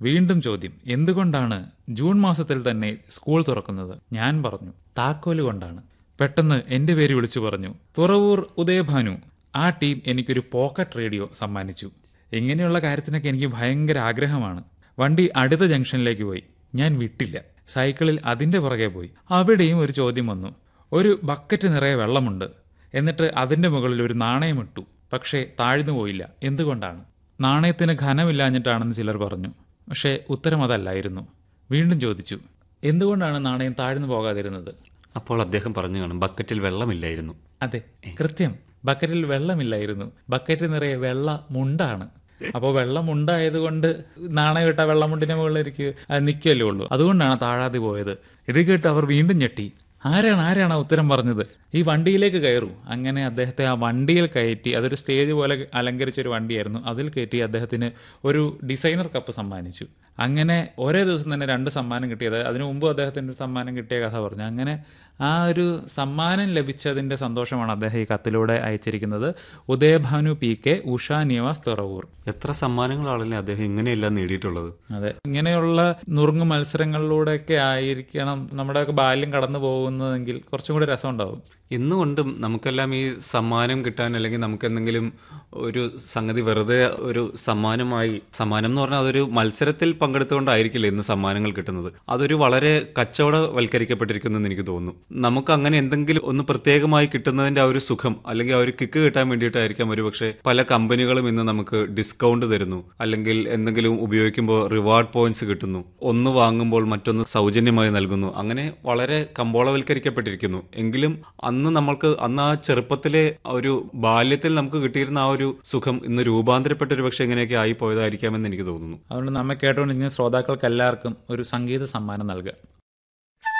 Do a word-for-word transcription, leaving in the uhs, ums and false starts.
വീണ്ടും ചോദ്യം, എന്തുകൊണ്ടാണ് ജൂൺ മാസത്തിൽ തന്നെ സ്കൂൾ തുറക്കുന്നത്? ഞാൻ പറഞ്ഞു, താക്കോല് കൊണ്ടാണ്. പെട്ടെന്ന് എന്റെ പേര് വിളിച്ചു പറഞ്ഞു, തുറവൂർ ഉദയഭാനു. ആ ടീം എനിക്കൊരു പോക്കറ്റ് റേഡിയോ സമ്മാനിച്ചു. ഇങ്ങനെയുള്ള കാര്യത്തിനൊക്കെ എനിക്ക് ഭയങ്കര ആഗ്രഹമാണ്. വണ്ടി അടുത്ത ജംഗ്ഷനിലേക്ക് പോയി. ഞാൻ വിട്ടില്ല. സൈക്കിളിൽ അതിന്റെ പുറകെ പോയി. അവിടെയും ഒരു ചോദ്യം വന്നു. ഒരു ബക്കറ്റ് നിറയെ വെള്ളമുണ്ട്, എന്നിട്ട് അതിന്റെ മുകളിൽ ഒരു നാണയം ഇട്ടു, പക്ഷേ താഴ്ന്നു പോയില്ല. എന്തുകൊണ്ടാണ്? നാണയത്തിന് ഘനമില്ലാഞ്ഞിട്ടാണെന്ന് ചിലർ പറഞ്ഞു. പക്ഷേ ഉത്തരം അതല്ലായിരുന്നു. വീണ്ടും ചോദിച്ചു, എന്തുകൊണ്ടാണ് നാണയം താഴ്ന്നു പോകാതിരുന്നത്? അപ്പോൾ അദ്ദേഹം പറഞ്ഞു കാണും, ബക്കറ്റിൽ വെള്ളമില്ലായിരുന്നു. അതെ, കൃത്യം. ബക്കറ്റിൽ വെള്ളമില്ലായിരുന്നു. ബക്കറ്റ് നിറയെ വെള്ള മുണ്ടാണ്. അപ്പോൾ വെള്ളമുണ്ടായതുകൊണ്ട് നാണയം ഇട്ട വെള്ളമുണ്ടിന്റെ മുകളിലേക്ക് നിൽക്കുമല്ലേ ഉള്ളൂ. അതുകൊണ്ടാണ് താഴാതെ പോയത്. ഇത് കേട്ട് അവർ വീണ്ടും ഞെട്ടി. ആരാണ് ആരാണ് ഉത്തരം പറഞ്ഞത്? ഈ വണ്ടിയിലേക്ക് കയറൂ. അങ്ങനെ അദ്ദേഹത്തെ ആ വണ്ടിയിൽ കയറ്റി, അതൊരു സ്റ്റേജ് പോലെ അലങ്കരിച്ചൊരു വണ്ടിയായിരുന്നു, അതിൽ കയറ്റി അദ്ദേഹത്തിന് ഒരു ഡിസൈനർ കപ്പ് സമ്മാനിച്ചു. അങ്ങനെ ഒരേ ദിവസം തന്നെ രണ്ട് സമ്മാനം കിട്ടിയത്. അതിനു മുമ്പ് അദ്ദേഹത്തിന് ഒരു സമ്മാനം കിട്ടിയ കഥ പറഞ്ഞു. അങ്ങനെ ആ ഒരു സമ്മാനം ലഭിച്ചതിന്റെ സന്തോഷമാണ് അദ്ദേഹം ഈ കത്തിലൂടെ അയച്ചിരിക്കുന്നത്. Udayabhanu P K, Usha Niwas, Thuravoor. എത്ര സമ്മാനങ്ങളാണല്ലേ അദ്ദേഹം ഇങ്ങനെയെല്ലാം നേടിയിട്ടുള്ളത്. അതെ, ഇങ്ങനെയുള്ള നുറുങ്ങു മത്സരങ്ങളിലൂടെയൊക്കെ ആയിരിക്കണം നമ്മുടെയൊക്കെ ബാല്യം കടന്നു പോകുന്നതെങ്കിൽ കുറച്ചും കൂടി രസമുണ്ടാവും. ഇന്നുകൊണ്ടും നമുക്കെല്ലാം ഈ സമ്മാനം കിട്ടാൻ, അല്ലെങ്കിൽ നമുക്ക് എന്തെങ്കിലും ഒരു സംഗതി വെറുതെ ഒരു സമ്മാനമായി, സമ്മാനം എന്ന് പറഞ്ഞാൽ അതൊരു മത്സരത്തിൽ പങ്കെടുത്തുകൊണ്ടായിരിക്കില്ല ഇന്ന് സമ്മാനങ്ങൾ കിട്ടുന്നത്. അതൊരു വളരെ കച്ചവടവൽക്കരിക്കപ്പെട്ടിരിക്കുന്നു എന്ന് എനിക്ക് തോന്നുന്നു. നമുക്ക് അങ്ങനെ എന്തെങ്കിലും ഒന്ന് പ്രത്യേകമായി കിട്ടുന്നതിന്റെ ആ ഒരു സുഖം, അല്ലെങ്കിൽ ആ ഒരു കിക്ക് കിട്ടാൻ വേണ്ടിയിട്ടായിരിക്കാം ഒരു പക്ഷേ പല കമ്പനികളും ഇന്ന് നമുക്ക് ഡിസ്കൗണ്ട് തരുന്നു, അല്ലെങ്കിൽ എന്തെങ്കിലും ഉപയോഗിക്കുമ്പോൾ റിവാർഡ് പോയിന്റ്സ് കിട്ടുന്നു, ഒന്ന് വാങ്ങുമ്പോൾ മറ്റൊന്ന് സൗജന്യമായി നൽകുന്നു. അങ്ങനെ വളരെ കമ്പോളവൽക്കരിക്കപ്പെട്ടിരിക്കുന്നു. എങ്കിലും അന്ന് നമ്മൾക്ക് അന്ന് ആ ചെറുപ്പത്തിലെ ഒരു ബാല്യത്തിൽ നമുക്ക് കിട്ടിയിരുന്ന ആ ഒരു സുഖം ഇന്ന് രൂപാന്തരപ്പെട്ട ഒരു പക്ഷേ എങ്ങനെയൊക്കെ ആയി പോയതായിരിക്കാമെന്ന് എനിക്ക് തോന്നുന്നു. അതുകൊണ്ട് നമ്മെ കേട്ടുകൊണ്ടിരിക്കുന്ന ശ്രോതാക്കൾക്ക് എല്ലാവർക്കും ഒരു സംഗീത സമ്മാനം നൽകുക.